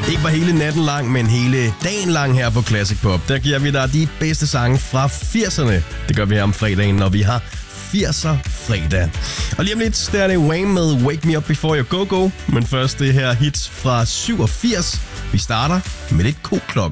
Ikke bare hele natten lang, men hele dagen lang her på Classic Pop. Der giver vi dig de bedste sange fra 80'erne. Det gør vi her om fredagen, når vi har 80'er fredag. Og lige om lidt, der er det Wham med Wake Me Up Before You Go Go. Men først det her hits fra 87. Vi starter med lidt koklokke.